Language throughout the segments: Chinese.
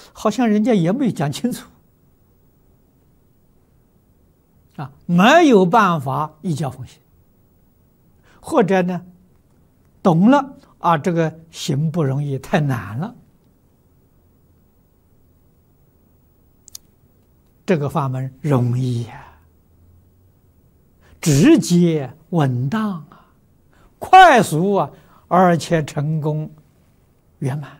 好像人家也没讲清楚啊，没有办法一教奉行，或者呢，懂了啊，这个行不容易，太难了。这个法门容易呀，直接稳当啊，快速啊，而且成功圆满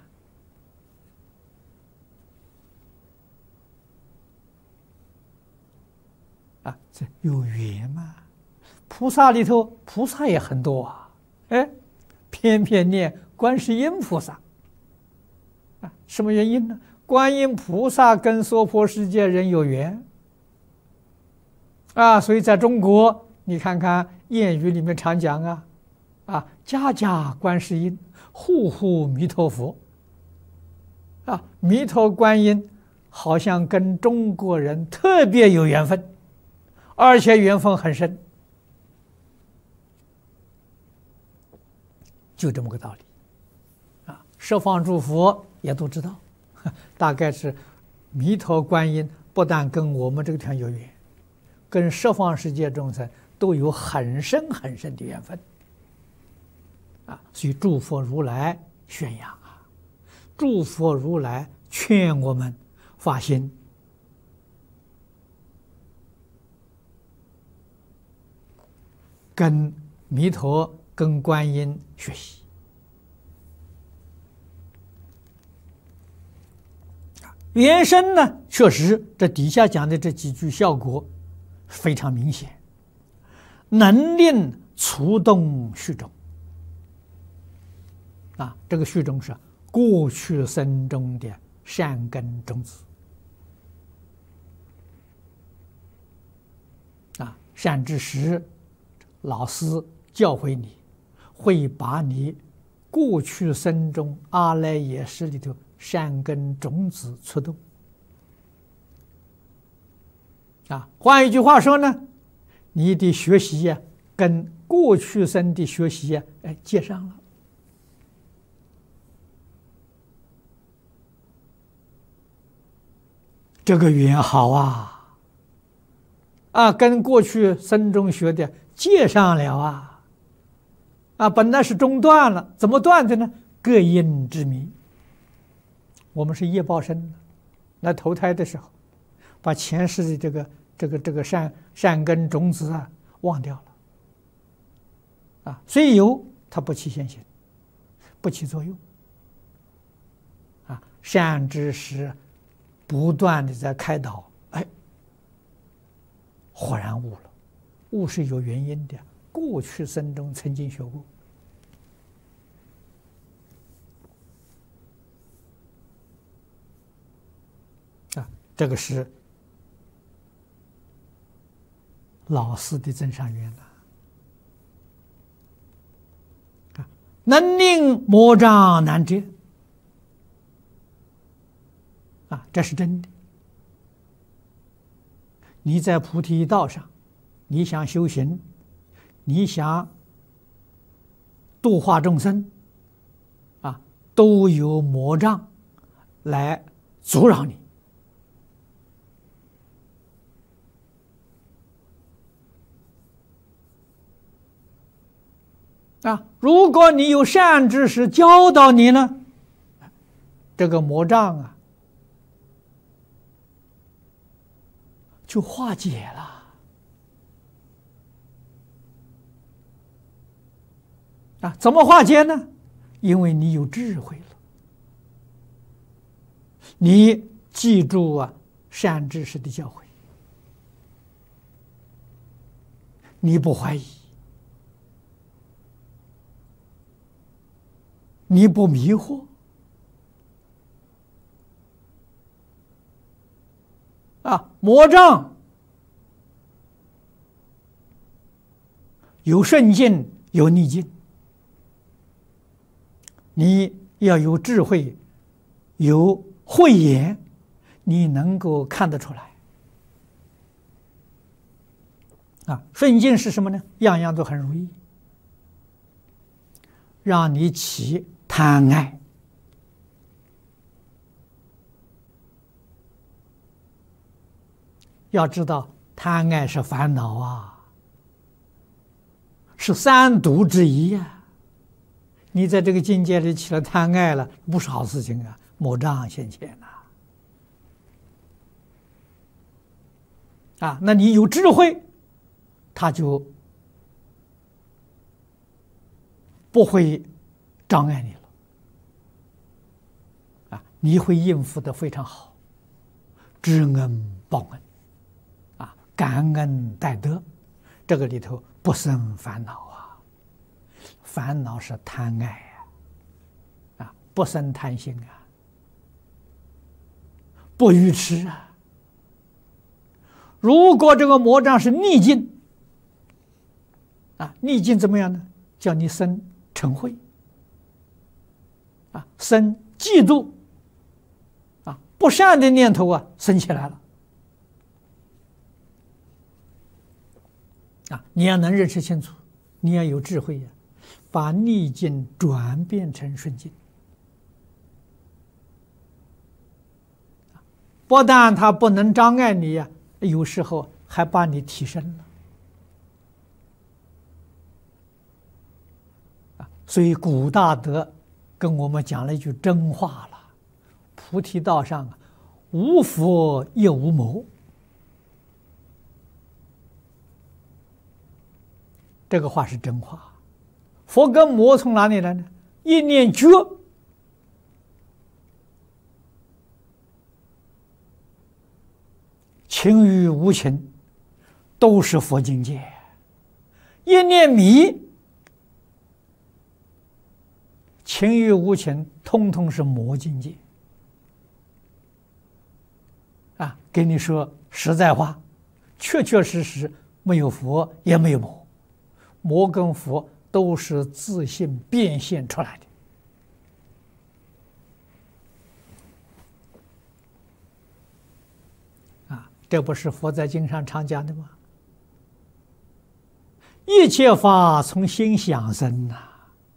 啊，这有缘嘛？菩萨里头，菩萨也很多啊，哎，偏偏念观世音菩萨啊，什么原因呢？观音菩萨跟娑婆世界人有缘啊，所以在中国，你看看谚语里面常讲家家观世音，户户弥陀佛啊，弥陀观音好像跟中国人特别有缘分，而且缘分很深，就这么个道理啊。十方诸佛也都知道。大概是弥陀观音不但跟我们这个地方有缘，跟十方世界众生都有很深很深的缘分啊！所以诸佛如来宣扬啊，诸佛如来劝我们发心，跟弥陀、跟观音学习。原生呢，确实这底下讲的这几句效果非常明显，能令触动虚中啊，这个虚中是过去生中的善根种子啊，善知识老师教诲你，会把你过去生中阿赖耶识里头善根种子触动啊，换一句话说呢，你的学习呀，跟过去生的学习呀，接上了。这个缘好啊，跟过去生中学的接上了啊，本来是中断了，怎么断的呢？各因之迷。我们是业报身的，来投胎的时候，把前世的这个善根种子忘掉了啊，虽有它不起现行，不起作用啊。善知识不断的在开导，豁然悟了，悟是有原因的，过去生中曾经学过。这个是老师的增上缘能令魔障难遮这是真的。你在菩提道上，你想修行，你想度化众生都有魔障来阻扰你如果你有善知识教导你呢，这个魔障就化解了怎么化解呢？因为你有智慧了，你记住善知识的教诲，你不怀疑，你不迷惑魔障有顺境有逆境，你要有智慧有慧眼，你能够看得出来顺境是什么呢？样样都很如意，让你起贪爱要知道贪爱是烦恼啊，是三毒之一呀。你在这个境界里起了贪爱了，不是好事情啊，魔障现前啊！那你有智慧，他就不会障碍你了啊！你会应付得非常好，知恩报恩啊，感恩戴德，这个里头不生烦恼啊。烦恼是贪爱啊，不生贪心啊，不愚痴啊。如果这个魔障是逆境啊，逆境怎么样呢？叫你生嗔恚啊，生嫉妒啊，不善的念头啊生起来了啊，你要能认识清楚，你要有智慧呀，把逆境转变成顺境。不但它不能障碍你呀，有时候还把你提升了。所以古大德跟我们讲了一句真话了：菩提道上无佛也无魔。这个话是真话。佛跟魔从哪里来呢？一念觉，情与无情都是佛境界；一念迷，情与无情通通是魔境界。啊，跟你说实在话，确确实实没有佛也没有魔，魔跟佛都是自性变现出来的。啊，这不是佛在经上常讲的吗？一切法从心想生呐。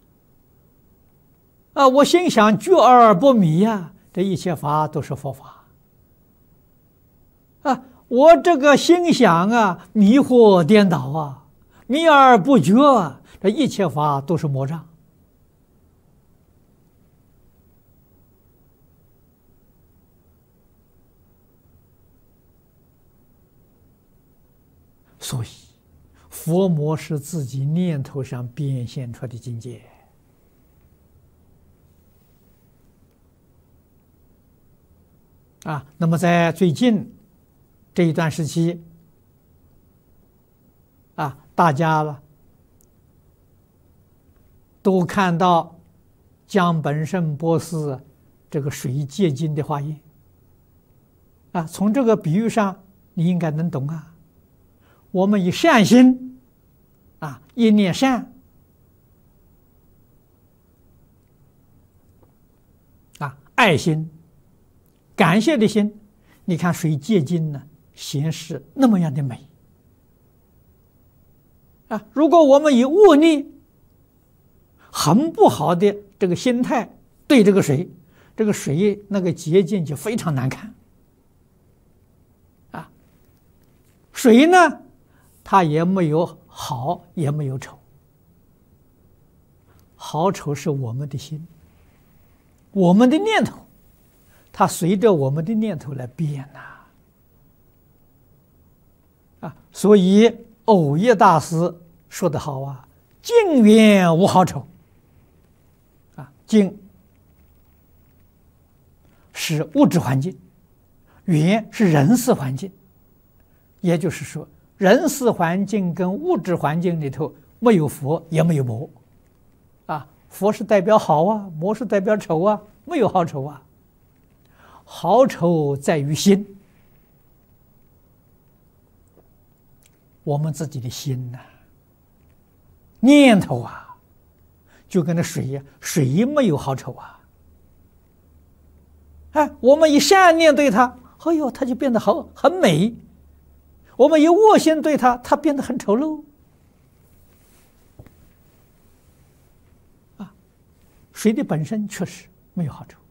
啊，我心想觉而不迷呀，这一切法都是佛法。啊，我这个心想啊，迷惑颠倒啊，迷而不觉啊，这一切法都是魔障。所以，佛魔是自己念头上变现出的境界。啊，那么在最近这一段时期，啊，大家了都看到江本胜博士这个水戒经的化验。啊，从这个比喻上，你应该能懂啊。我们以善心，啊，一念善，啊，爱心。感谢的心，你看水戒经呢，显示那么样的美啊！如果我们以恶逆、很不好的这个心态对这个水，这个水那个洁净就非常难看啊。水呢，它也没有好，也没有丑，好丑是我们的心，我们的念头。它随着我们的念头来变啊，所以藕益大师说得好啊，境缘无好丑啊，境是物质环境，缘是人事环境，也就是说，人事环境跟物质环境里头没有佛也没有魔啊，佛是代表好啊，魔是代表丑啊，没有好丑啊。好丑在于心，我们自己的心呐，念头啊，就跟那水一样，水没有好丑啊。哎，我们以善念对它，哎呦，它就变得好很美；我们以恶心对它，它变得很丑陋。啊，水的本身确实没有好丑。